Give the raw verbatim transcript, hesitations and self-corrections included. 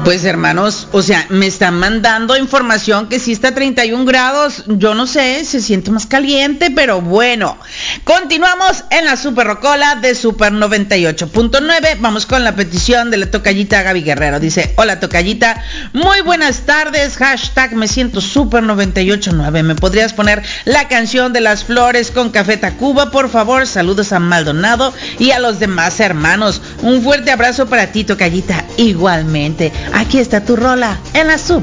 Pues hermanos, o sea, me están mandando información que sí está a treinta y un grados, yo no sé, se siente más caliente, pero bueno. Continuamos en la Super Rocola de Super noventa y ocho punto nueve, vamos con la petición de la tocallita Gaby Guerrero. Dice, hola tocallita, muy buenas tardes, hashtag me siento Super noventa y ocho punto nueve, ¿me podrías poner la canción de las flores con Café Tacuba, por favor? Saludos a Maldonado y a los demás hermanos, un fuerte abrazo para ti tocallita, igualmente. Aquí está tu rola en la Super